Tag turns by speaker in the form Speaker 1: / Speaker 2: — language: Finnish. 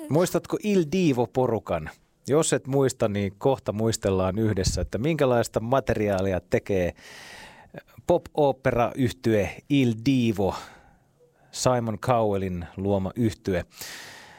Speaker 1: Muistatko Il Divo-porukan? Jos et muista, niin kohta muistellaan yhdessä, että minkälaista materiaalia tekee pop-opera-yhtye Il Divo, Simon Cowellin luoma yhtye.